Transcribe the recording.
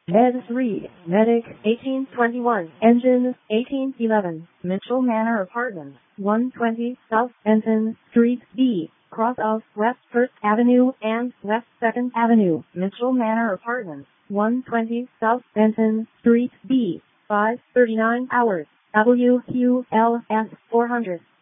Med 3, Medic 1821, Engine 1811, Mitchell Manor Apartments, 120 South Benton Street B, cross of West 1st Avenue and West 2nd Avenue, Mitchell Manor Apartments, 120 South Benton Street B, 5:39 hours, WQLS 400.